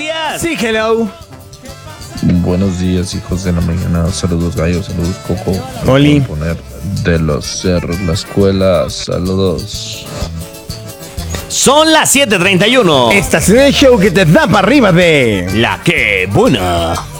días. Sí, hello. Buenos días, hijos de la mañana. Saludos, gallos. Saludos, Coco. Oli. Poner de los cerros la escuela. Saludos. Son las 7:31. Estás en el show que te da para arriba de La que buena.